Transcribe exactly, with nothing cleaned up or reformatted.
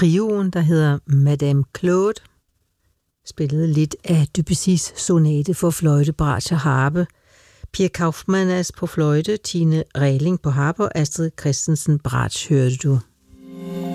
trioen, der hedder Madame Claude, spillede lidt af Debussys sonate for fløjte, bratsch og harpe. Pia Kaufmann på fløjte, Tine Rehling på harpe og Astrid Christensen bratsch hørte du.